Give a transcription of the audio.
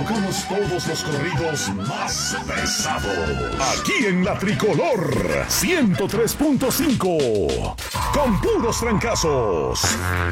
tocamos todos los corridos más pesados. Aquí en La Tricolor 103.5. Con puros trancazos.